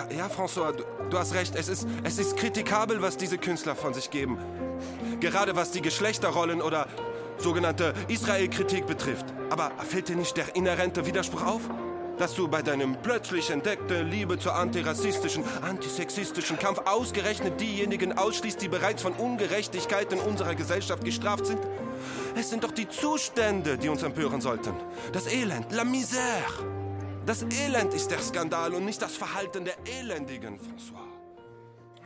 Ja, François, du hast recht. Es ist kritikabel, was diese Künstler von sich geben. Gerade was die Geschlechterrollen oder sogenannte Israel-Kritik betrifft. Aber fällt dir nicht der inhärente Widerspruch auf? Dass du bei deinem plötzlich entdeckten Liebe zur antirassistischen, antisexistischen Kampf ausgerechnet diejenigen ausschließt, die bereits von Ungerechtigkeit in unserer Gesellschaft gestraft sind? Es sind doch die Zustände, die uns empören sollten. Das Elend, la misère. Das Elend ist der Skandal und nicht das Verhalten der Elendigen, François.